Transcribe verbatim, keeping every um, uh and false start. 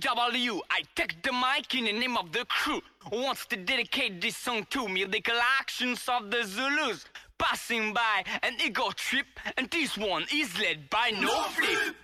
W, I take the mic in the name of the crew. Wants to dedicate this song to musical actions of the Zulus passing by an ego trip, and this one is led by No Flip.